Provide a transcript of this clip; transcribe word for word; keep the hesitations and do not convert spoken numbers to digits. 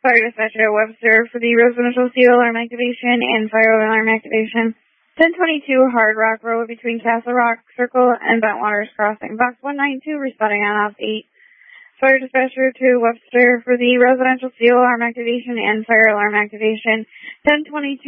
Fire dispatcher Webster for the residential C O alarm activation and fire alarm activation. ten twenty-two Hard Rock Road between Castle Rock Circle and Bentwaters Crossing. Box one ninety-two responding on off eight. Fire dispatcher to Webster for the residential C O alarm activation and fire alarm activation. ten twenty-two